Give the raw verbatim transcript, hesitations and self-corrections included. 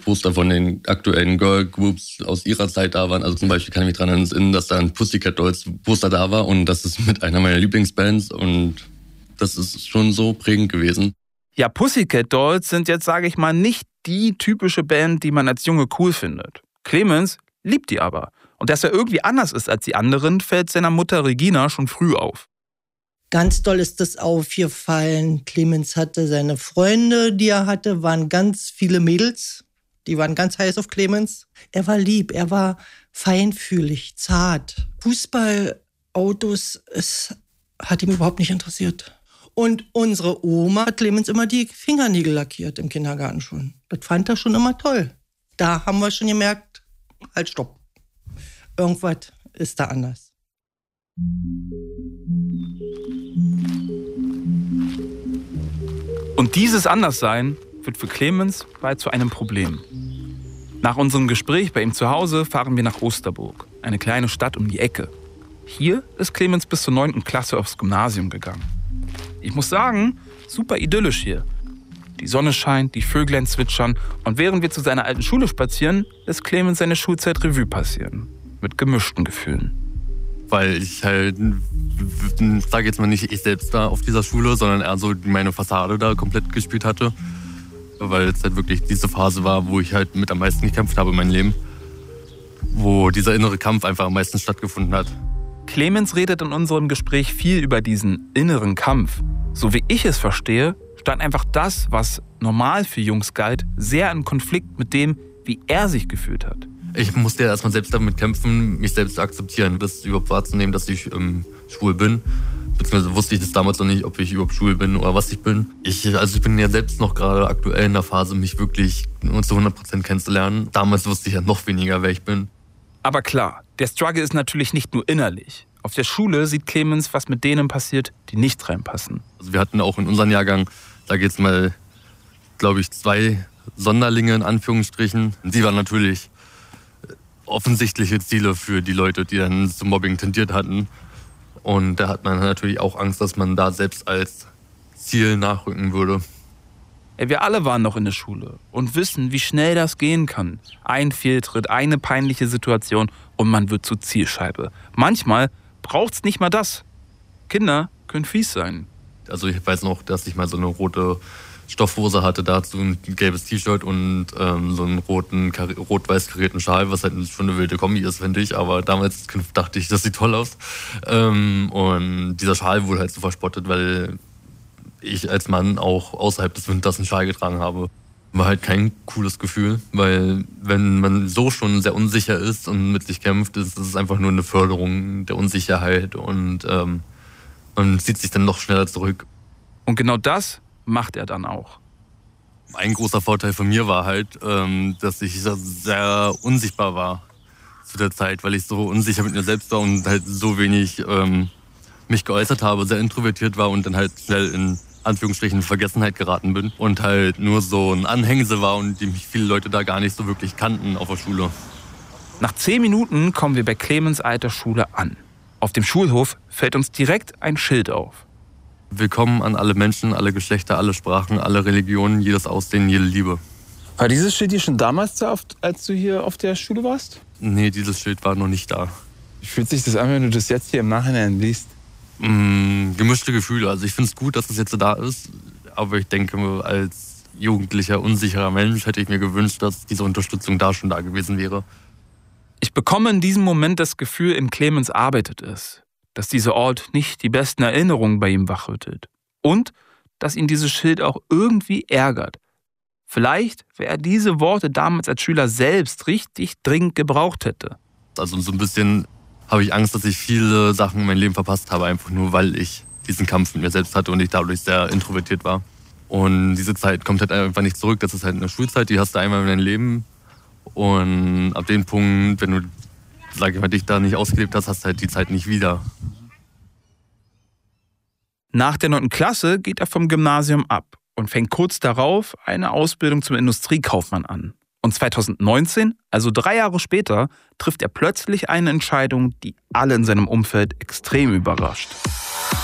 Poster von den aktuellen Girl-Groups aus ihrer Zeit da waren. Also zum Beispiel kann ich mich daran erinnern, dass da ein Pussycat Dolls Poster da war und das ist mit einer meiner Lieblingsbands und das ist schon so prägend gewesen. Ja, Pussycat Dolls sind jetzt, sage ich mal, nicht die typische Band, die man als Junge cool findet. Clemens liebt die aber. Und dass er irgendwie anders ist als die anderen, fällt seiner Mutter Regina schon früh auf. Ganz doll ist das aufgefallen. Clemens hatte seine Freunde, die er hatte, waren ganz viele Mädels. Die waren ganz heiß auf Clemens. Er war lieb, er war feinfühlig, zart. Fußball, Autos, es hat ihm überhaupt nicht interessiert. Und unsere Oma hat Clemens immer die Fingernägel lackiert im Kindergarten schon. Das fand er schon immer toll. Da haben wir schon gemerkt, halt stopp. Irgendwas ist da anders. Und dieses Anderssein wird für Clemens bald zu einem Problem. Nach unserem Gespräch bei ihm zu Hause fahren wir nach Osterburg, eine kleine Stadt um die Ecke. Hier ist Clemens bis zur neunten Klasse aufs Gymnasium gegangen. Ich muss sagen, super idyllisch hier. Die Sonne scheint, die Vöglein zwitschern und während wir zu seiner alten Schule spazieren, lässt Clemens seine Schulzeit Revue passieren. Mit gemischten Gefühlen. Weil ich halt, sage jetzt mal nicht ich selbst da auf dieser Schule, sondern eher so meine Fassade da komplett gespielt hatte. Weil es halt wirklich diese Phase war, wo ich halt mit am meisten gekämpft habe in meinem Leben. Wo dieser innere Kampf einfach am meisten stattgefunden hat. Clemens redet in unserem Gespräch viel über diesen inneren Kampf. So wie ich es verstehe, stand einfach das, was normal für Jungs galt, sehr in Konflikt mit dem, wie er sich gefühlt hat. Ich musste ja erstmal selbst damit kämpfen, mich selbst zu akzeptieren, das überhaupt wahrzunehmen, dass ich ähm, schwul bin. Beziehungsweise wusste ich das damals noch nicht, ob ich überhaupt schwul bin oder was ich bin. Ich, also ich bin ja selbst noch gerade aktuell in der Phase, mich wirklich zu hundert Prozent kennenzulernen. Damals wusste ich ja noch weniger, wer ich bin. Aber klar, der Struggle ist natürlich nicht nur innerlich. Auf der Schule sieht Clemens, was mit denen passiert, die nicht reinpassen. Also wir hatten auch in unserem Jahrgang, da geht's mal, glaube ich, zwei Sonderlinge in Anführungsstrichen. Die waren natürlich offensichtliche Ziele für die Leute, die dann zum Mobbing tendiert hatten. Und da hat man natürlich auch Angst, dass man da selbst als Ziel nachrücken würde. Ja, wir alle waren noch in der Schule und wissen, wie schnell das gehen kann. Ein Fehltritt, eine peinliche Situation und man wird zur Zielscheibe. Manchmal braucht's nicht mal das. Kinder können fies sein. Also ich weiß noch, dass ich mal so eine rote Stoffhose hatte, dazu ein gelbes T-Shirt und ähm, so einen roten, rot-weiß karierten Schal, was halt schon eine wilde Kombi ist, finde ich. Aber damals dachte ich, das sieht toll aus. Ähm, und dieser Schal wurde halt so verspottet, weil ich als Mann auch außerhalb des Winters einen Schal getragen habe. War halt kein cooles Gefühl, weil wenn man so schon sehr unsicher ist und mit sich kämpft, ist es einfach nur eine Förderung der Unsicherheit und ähm, man zieht sich dann noch schneller zurück. Und genau das macht er dann auch. Ein großer Vorteil von mir war halt, ähm, dass ich sehr unsichtbar war zu der Zeit, weil ich so unsicher mit mir selbst war und halt so wenig ähm, mich geäußert habe, sehr introvertiert war und dann halt schnell in Anführungsstrichen Vergessenheit geraten bin und halt nur so ein Anhängsel war und die mich viele Leute da gar nicht so wirklich kannten auf der Schule. Nach zehn Minuten kommen wir bei Clemens alter Schule an. Auf dem Schulhof fällt uns direkt ein Schild auf. Willkommen an alle Menschen, alle Geschlechter, alle Sprachen, alle Religionen, jedes Aussehen, jede Liebe. War dieses Schild hier schon damals da, als du hier auf der Schule warst? Nee, dieses Schild war noch nicht da. Wie fühlt sich das an, wenn du das jetzt hier im Nachhinein liest? Mmh, gemischte Gefühle. Also ich finde es gut, dass es jetzt da ist. Aber ich denke, als jugendlicher, unsicherer Mensch hätte ich mir gewünscht, dass diese Unterstützung da schon da gewesen wäre. Ich bekomme in diesem Moment das Gefühl, in Clemens arbeitet es. Dass dieser Ort nicht die besten Erinnerungen bei ihm wachrüttelt. Und dass ihn dieses Schild auch irgendwie ärgert. Vielleicht, wer er diese Worte damals als Schüler selbst richtig dringend gebraucht hätte. Also so ein bisschen habe ich Angst, dass ich viele Sachen in meinem Leben verpasst habe, einfach nur weil ich diesen Kampf mit mir selbst hatte und ich dadurch sehr introvertiert war. Und diese Zeit kommt halt einfach nicht zurück. Das ist halt eine Schulzeit, die hast du einmal in deinem Leben. Und ab dem Punkt, wenn du sag ich mal, dich da nicht ausgelebt hast, hast du halt die Zeit nicht wieder. Nach der neunten Klasse geht er vom Gymnasium ab und fängt kurz darauf eine Ausbildung zum Industriekaufmann an. Und zweitausendneunzehn, also drei Jahre später, trifft er plötzlich eine Entscheidung, die alle in seinem Umfeld extrem überrascht.